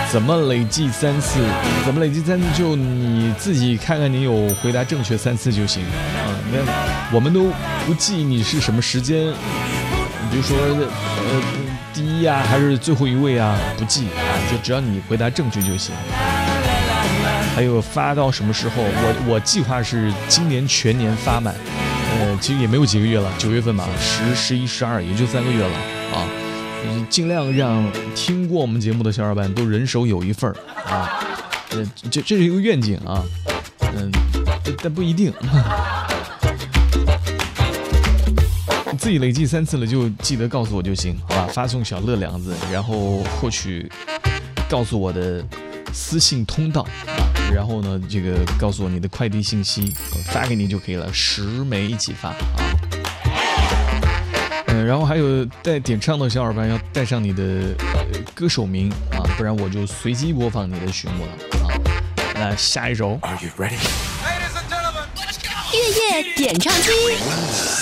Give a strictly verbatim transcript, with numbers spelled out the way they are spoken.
怎么累计三次？怎么累计三次？就你自己看看，你有回答正确三次就行啊。那我们都不记你是什么时间，比如说呃第一啊，还是最后一位啊，不记啊，就只要你回答正确就行。还有发到什么时候？我我计划是今年全年发满，呃，其实也没有几个月了，九月份嘛，十、十一、十二，也就三个月了啊。尽量让听过我们节目的小伙伴都人手有一份啊，呃，这这是一个愿景啊，嗯、呃，但不一定。你自己累计三次了，就记得告诉我就行，好吧？发送小乐两个字，然后获取告诉我的私信通道啊，然后呢，这个告诉我你的快递信息，发给你就可以了，十枚一起发啊。嗯，然后还有带点唱的小伙伴要带上你的、呃、歌手名啊，不然我就随机播放你的曲目了啊。那下一首 Are you ready? Ladies and gentlemen, let's go! 月夜点唱机。